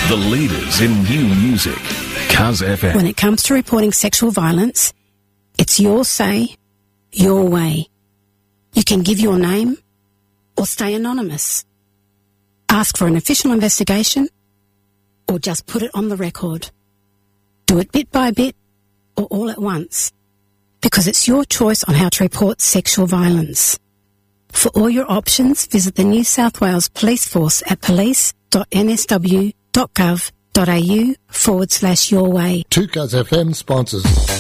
The leaders in new music. Cuz FM. When it comes to reporting sexual violence, it's your say, your way. You can give your name or stay anonymous. Ask for an official investigation or just put it on the record. Do it bit by bit or all at once, because it's your choice on how to report sexual violence. For all your options, visit the New South Wales Police Force at police.nsw.gov.au/your way. 2 Cuz FM sponsors.